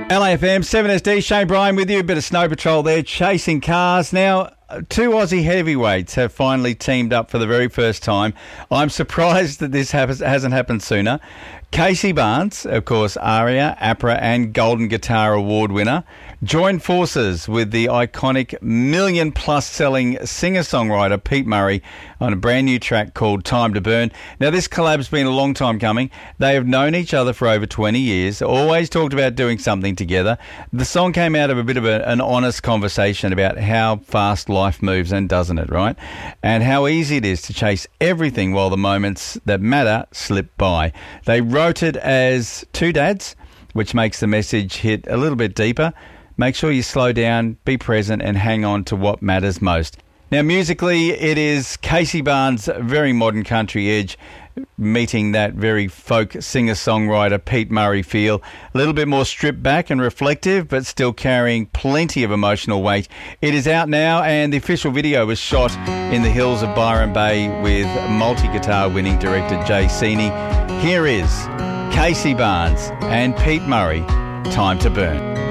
LAFM 7SD, Shane Bryan with you. A bit of Snow Patrol there, chasing cars. Now, two Aussie heavyweights have finally teamed up for the very first time. I'm surprised that this hasn't happened sooner. Casey Barnes, of course, ARIA, APRA and Golden Guitar Award winner, joined forces with the iconic million-plus selling singer-songwriter Pete Murray on a brand new track called Time to Burn. Now, this collab's been a long time coming. They have known each other for over 20 years, always talked about doing something together. The song came out of a bit of an honest conversation about how fast life moves, and doesn't it, right? And how easy it is to chase everything while the moments that matter slip by. They wrote it as two dads, which makes the message hit a little bit deeper. Make sure you slow down, be present, and hang on to what matters most. Now, musically, it is Casey Barnes' very modern country edge meeting that very folk singer-songwriter Pete Murray feel. A little bit more stripped back and reflective, but still carrying plenty of emotional weight. It is out now, and the official video was shot in the hills of Byron Bay with multi-guitar winning director Jay Seeney. Here is Casey Barnes and Pete Murray, Time to Burn.